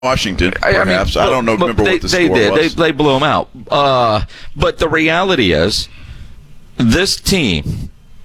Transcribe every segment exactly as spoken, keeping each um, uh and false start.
Washington, perhaps. I, I, mean, I don't know. Remember they, what the they score did. was. They, they blew them out. Uh, but the reality is, this team,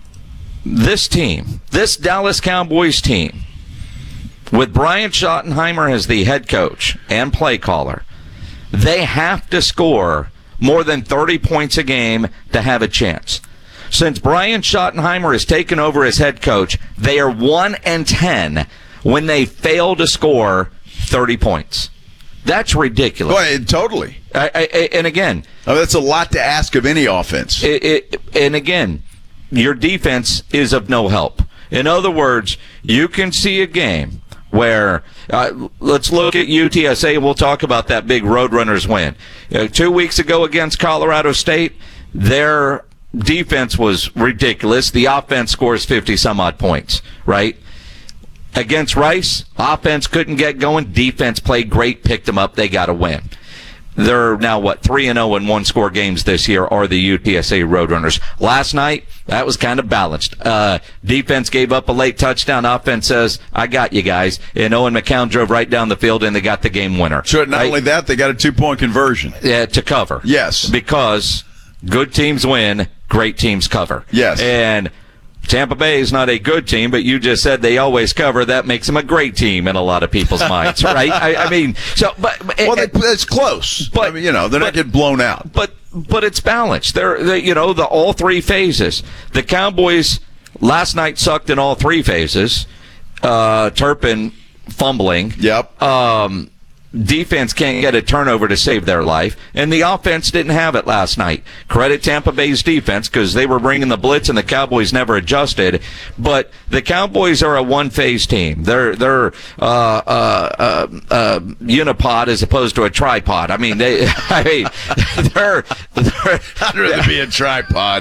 this team, this Dallas Cowboys team, with Brian Schottenheimer as the head coach and play caller, they have to score more than thirty points a game to have a chance. Since Brian Schottenheimer has taken over as head coach, they are one and ten when they fail to score thirty points. That's ridiculous. Well, totally. I, I, and again, I mean, that's a lot to ask of any offense. It, it, and again, your defense is of no help. In other words, you can see a game where, uh, let's look at U T S A. We'll talk about that big Roadrunners win. Uh, two weeks ago against Colorado State, their defense was ridiculous. The offense scores fifty-some-odd points, right? Against Rice, offense couldn't get going. Defense played great, picked them up. They got a win. They're now, what, three and oh in one-score games this year are the U T S A Roadrunners. Last night, that was kind of balanced. Uh, defense gave up a late touchdown. Offense says, I got you guys. And Owen McCown drove right down the field, and they got the game winner. So not right? only that, they got a two-point conversion. Yeah, to cover. Yes. Because good teams win, great teams cover. Yes. And Tampa Bay is not a good team, but you just said they always cover. That makes them a great team in a lot of people's minds, right? I, I mean, so but, but well, they, it's close. But I mean, you know, they're but, not getting blown out. But but it's balanced. They're, they, you know, the all three phases. The Cowboys last night sucked in all three phases. Uh, Turpin fumbling. Yep. Um, defense can't get a turnover to save their life, and the offense didn't have it last night. Credit Tampa Bay's defense because they were bringing the blitz and the Cowboys never adjusted. But the Cowboys are a one-phase team. They're they're uh, uh, uh, uh, unipod as opposed to a tripod. I mean, they. I mean, they're. they're I'd rather be a tripod.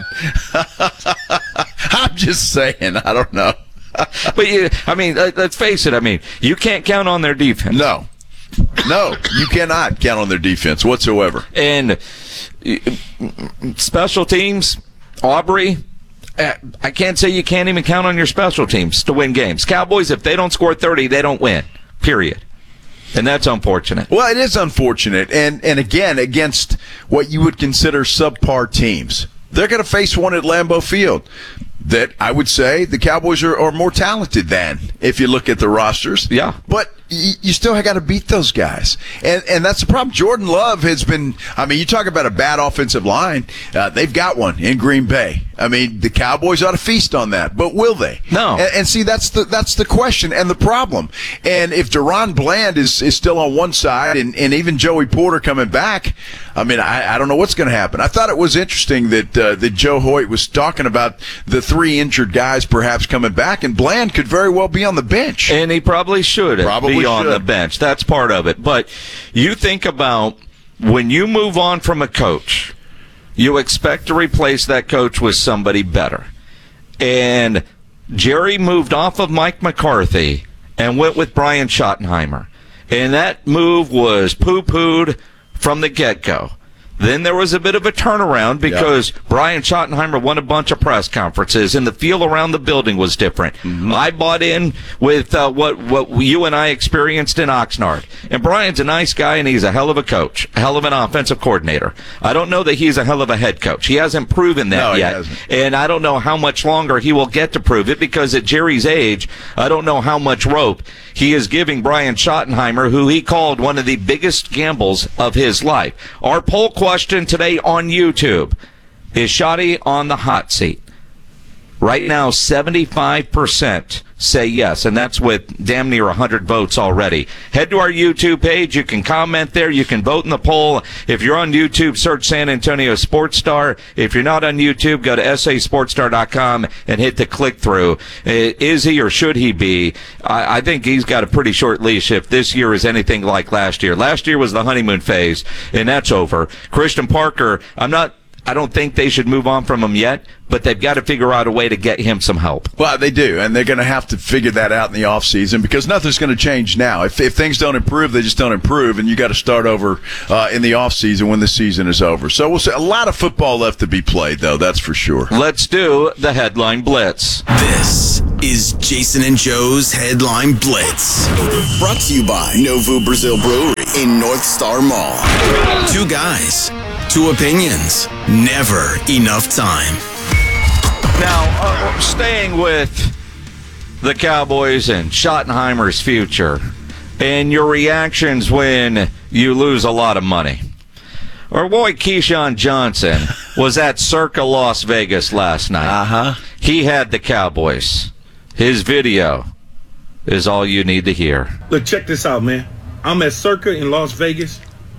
I'm just saying. I don't know. But you, I mean, let's face it. I mean, you can't count on their defense. No. No, you cannot count on their defense whatsoever. And special teams, Aubrey, I can't say you can't even count on your special teams to win games. Cowboys, if they don't score thirty, they don't win, period. And that's unfortunate. Well, it is unfortunate. And, and again, against what you would consider subpar teams. They're going to face one at Lambeau Field that I would say the Cowboys are, are more talented than if you look at the rosters. Yeah. But you, you still got to beat those guys. And and that's the problem. Jordan Love has been, I mean, you talk about a bad offensive line. Uh, they've got one in Green Bay. I mean, the Cowboys ought to feast on that. But will they? No. And, and see, that's the that's the question and the problem. And if Deron Bland is, is still on one side and, and even Joey Porter coming back, I mean, I, I don't know what's going to happen. I thought it was interesting that uh, that Joe Hoyt was talking about the three injured guys perhaps coming back, and Bland could very well be on the bench. And he probably should probably be should. on the bench. That's part of it. But you think about when you move on from a coach, you expect to replace that coach with somebody better. And Jerry moved off of Mike McCarthy and went with Brian Schottenheimer. And that move was poo-pooed from the get-go. Then there was a bit of a turnaround because yep. Brian Schottenheimer won a bunch of press conferences, and the feel around the building was different. Mm-hmm. I bought in with uh, what what you and I experienced in Oxnard. And Brian's a nice guy, and he's a hell of a coach, a hell of an offensive coordinator. I don't know that he's a hell of a head coach. He hasn't proven that no, yet. And I don't know how much longer he will get to prove it because at Jerry's age, I don't know how much rope he is giving Brian Schottenheimer, who he called one of the biggest gambles of his life. Our poll question today on YouTube: is Schotty on the hot seat? Right now, seventy-five percent say yes, and that's with damn near one hundred votes already. Head to our YouTube page. You can comment there. You can vote in the poll. If you're on YouTube, search San Antonio Sports Star. If you're not on YouTube, go to S A Sports Star dot com and hit the click-through. Is he or should he be? I, I think he's got a pretty short leash if this year is anything like last year. Last year was the honeymoon phase, and that's over. Christian Parker, I'm not I don't think they should move on from him yet, but they've got to figure out a way to get him some help. Well, they do, and they're going to have to figure that out in the offseason because nothing's going to change now. If, if things don't improve, they just don't improve, and you got to start over uh, in the offseason when the season is over. So we'll see. A lot of football left to be played, though, that's for sure. Let's do the Headline Blitz. This is Jason and Joe's Headline Blitz. Brought to you by Novo Brazil Brewery in North Star Mall. Two guys, two opinions, never enough time. Now, uh, staying with the Cowboys and Schottenheimer's future and your reactions when you lose a lot of money. Our boy Keyshawn Johnson was at Circa Las Vegas last night. Uh-huh. He had the Cowboys. His video is all you need to hear. Look, check this out, man. I'm at Circa in Las Vegas.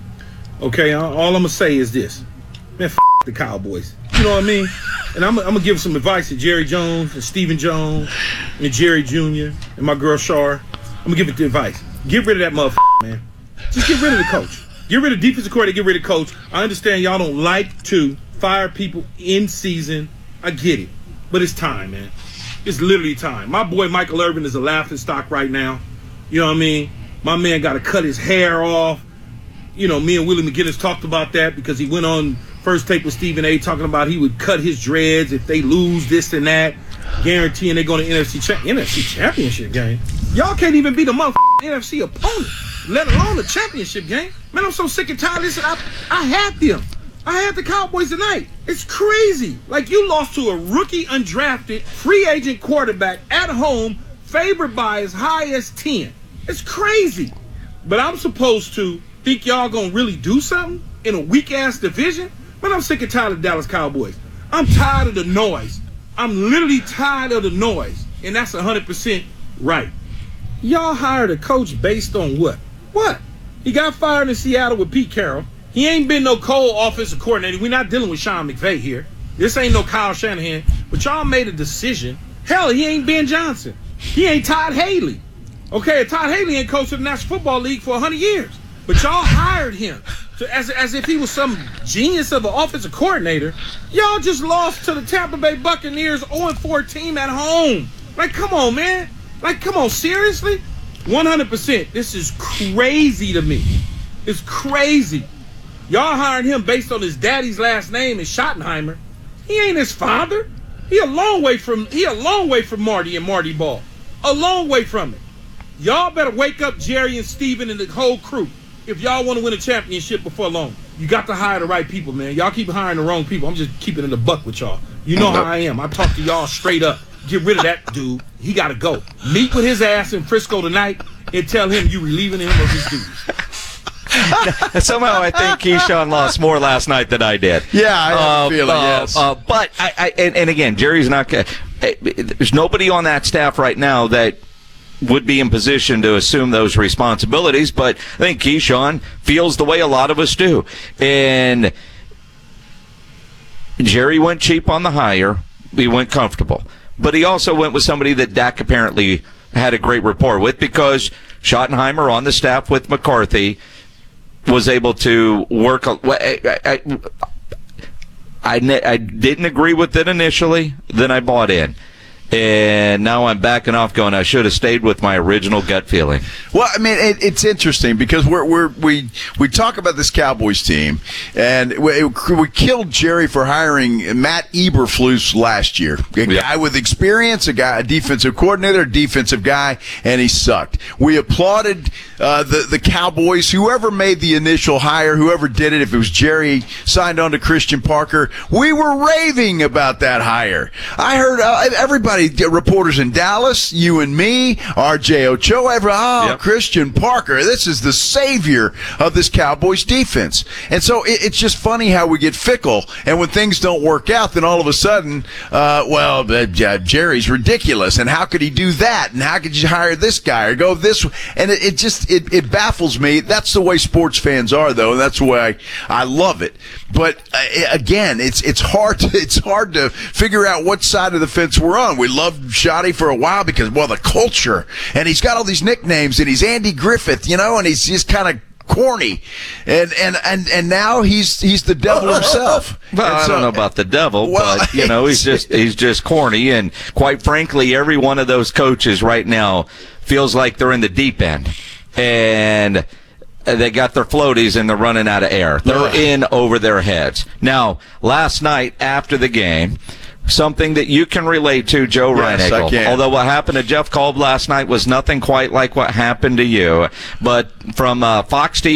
Okay, all I'm going to say is this. Man, f*** the Cowboys. You know what I mean? And I'm, I'm going to give some advice to Jerry Jones and Stephen Jones and Jerry Junior and my girl Shar. I'm going to give it the advice. Get rid of that motherfucker, man. Just get rid of the coach. Get rid of defensive coordinator, get rid of coach. I understand y'all don't like to fire people in season. I get it. But it's time, man. It's literally time. My boy Michael Irvin is a laughing stock right now. You know what I mean? My man got to cut his hair off. You know, me and Willie McGinnis talked about that because he went on First Take with Stephen A. talking about he would cut his dreads if they lose this and that, guaranteeing they're going to N F C cha- N F C championship game. Y'all can't even beat a motherfucking N F C opponent, let alone the championship game. Man, I'm so sick and tired of this. I, I had them. I had the Cowboys tonight. It's crazy. Like, you lost to a rookie, undrafted, free agent quarterback at home, favored by as high as ten. It's crazy. But I'm supposed to think y'all gonna really do something in a weak-ass division? Man, I'm sick and tired of the Dallas Cowboys. I'm tired of the noise. I'm literally tired of the noise. And that's one hundred percent right. Y'all hired a coach based on what? What? He got fired in Seattle with Pete Carroll. He ain't been no cold offensive coordinator. We're not dealing with Sean McVay here. This ain't no Kyle Shanahan. But y'all made a decision. Hell, he ain't Ben Johnson. He ain't Todd Haley. Okay, Todd Haley ain't coached the National Football League for one hundred years. But y'all hired him to, as, as if he was some genius of an offensive coordinator. Y'all just lost to the Tampa Bay Buccaneers oh and four team at home. Like, come on, man. Like, come on, seriously? one hundred percent. This is crazy to me. It's crazy. Y'all hired him based on his daddy's last name is Schottenheimer. He ain't his father. He a long way from he a long way from Marty and Marty Ball. A long way from it. Y'all better wake up Jerry and Steven and the whole crew if y'all want to win a championship before long. You got to hire the right people, man. Y'all keep hiring the wrong people. I'm just keeping it a buck with y'all. You know how I am. I talk to y'all straight up. Get rid of that dude. He got to go. Meet with his ass in Frisco tonight and tell him you relieving him of his duties. Somehow I think Keyshawn lost more last night than I did. Yeah, I have uh, a feeling, uh, yes. Uh, but, I, I and, and again, Jerry's not going to... There's nobody on that staff right now that would be in position to assume those responsibilities, but I think Keyshawn feels the way a lot of us do. And Jerry went cheap on the hire. He went comfortable. But he also went with somebody that Dak apparently had a great rapport with because Schottenheimer on the staff with McCarthy was able to work. I, I, I, I didn't agree with it initially, then I bought in. And now I'm backing off going, I should have stayed with my original gut feeling. Well, I mean, it, it's interesting because we're, we're, we we talk about this Cowboys team, and we, we killed Jerry for hiring Matt Eberflus last year. A Yeah. guy with experience, a guy, a defensive coordinator, a defensive guy, and he sucked. We applauded uh, the, the Cowboys, whoever made the initial hire, whoever did it, if it was Jerry, signed on to Christian Parker. We were raving about that hire. I heard uh, everybody, reporters in Dallas, you and me, R J Ochoa, every, oh, Yep. Christian Parker, this is the savior of this Cowboys defense. And so it, it's just funny how we get fickle, and when things don't work out, then all of a sudden, uh, well, uh, Jerry's ridiculous, and how could he do that, and how could you hire this guy or go this way? And it, it just, it, it baffles me. That's the way sports fans are, though, and that's why I, I love it. But uh, again, it's it's hard to, it's hard to figure out what side of the fence we're on. We loved Shotty for a while because, well, the culture, and he's got all these nicknames, and he's Andy Griffith, you know, and he's just kind of corny, and and and and now he's he's the devil himself. Well, And I so- don't know about the devil, Well, but you know, he's just he's just corny, and quite frankly, every one of those coaches right now feels like they're in the deep end, and they got their floaties and they're running out of air. They're in over their heads. Now, last night after the game, something that you can relate to, Joe Yes, I Reinagel. can. Although what happened to Jeff Kolb last night was nothing quite like what happened to you, but from uh, Fox T V